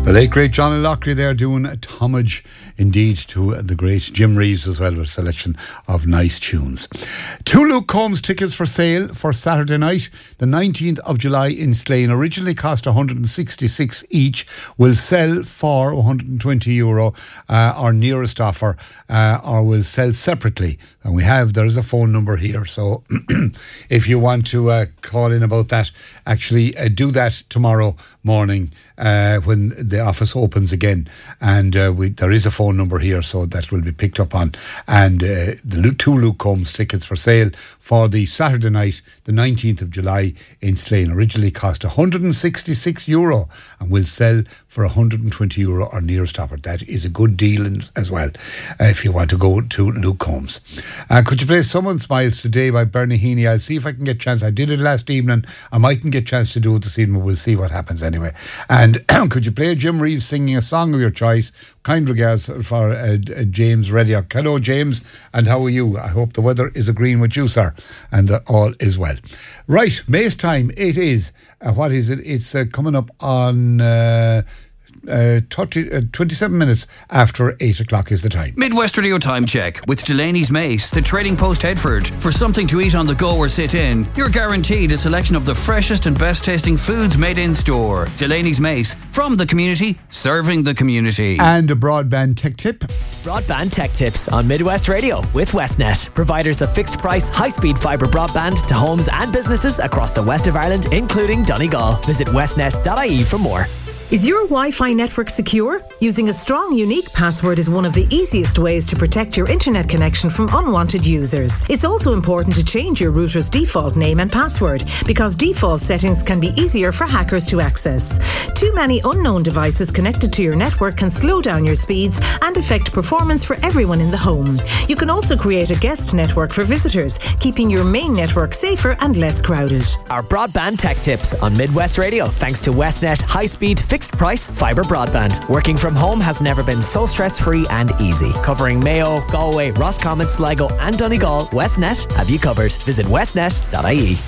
The late great Johnny Loughrey there doing a homage indeed to the great Jim Reeves as well, with a selection of nice tunes. 2 Luke Combs tickets for sale for Saturday night, the 19th of July in Slane. Originally cost 166 each, will sell for €120. Our nearest offer, or will sell separately. And there is a phone number here, so if you want to call in about that, actually do that tomorrow morning when the office opens again, and there is a phone number here, so that will be picked up on. And the 2 Luke Combs tickets for sale for the Saturday night, the 19th of July in Slane. Originally cost €166 and will sell for €120 or nearest offer. That is a good deal as well, if you want to go to Luke Combs. Could you play Someone Smiles Today by Bernie Heaney? I'll see if I can get a chance. I did it last evening. I mightn't get a chance to do it this evening. We'll see what happens anyway. And could you play Jim Reeves singing a song of your choice? Kind regards for James Reddick. Hello, James, and how are you? I hope the weather is agreeing with you, sir, and that all is well. Right, May's time. It is, what is it? It's coming up on 27 minutes after 8 o'clock is the time. Midwest Radio Time Check with Delaney's Mace, the Trading Post Headford. For something to eat on the go or sit in, you're guaranteed a selection of the freshest and best tasting foods made in store. Delaney's Mace, from the community, serving the community. And a broadband tech tip. Broadband tech tips on Midwest Radio with Westnet, providers of fixed price, high speed fibre broadband to homes and businesses across the west of Ireland, including Donegal. Visit westnet.ie for more. Is your Wi-Fi network secure? Using a strong, unique password is one of the easiest ways to protect your internet connection from unwanted users. It's also important to change your router's default name and password, because default settings can be easier for hackers to access. Too many unknown devices connected to your network can slow down your speeds and affect performance for everyone in the home. You can also create a guest network for visitors, keeping your main network safer and less crowded. Our broadband tech tips on Midwest Radio, thanks to Westnet high-speed fixed price fibre broadband. Working from home has never been so stress-free and easy. Covering Mayo, Galway, Roscommon, Sligo and Donegal, Westnet have you covered. Visit westnet.ie.